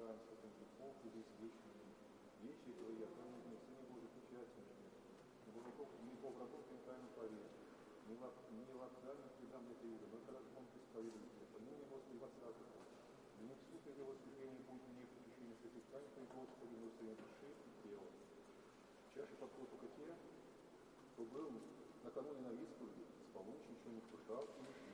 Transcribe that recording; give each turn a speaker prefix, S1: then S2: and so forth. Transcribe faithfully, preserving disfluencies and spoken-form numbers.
S1: христианства, там, духов, здесь вечные вещи, твои, отправленные Сыне Божий печатями, не по обработке тайну повесть, не в официальных предам для Иуда, но когда он исповедуется, помимо Господи во царстве, не в суд его скрепления будет не в течение святых тканей, при Господи, но в своей души и тела. Чаще подходят только те, кто был накануне на исповеди, с полуночи еще не вкушал и не пил.